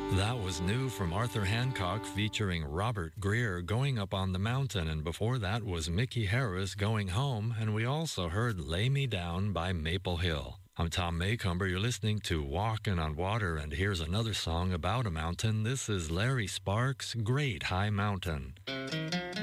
That was new from Arthur Hancock featuring Robert Greer, Going Up on the Mountain, and before that was Mickey Harris, Going Home, and we also heard Lay Me Down by Maple Hill. I'm Tom Maycomber. You're listening to Walkin' on Water, and here's another song about a mountain. This is Larry Sparks' Great High Mountain.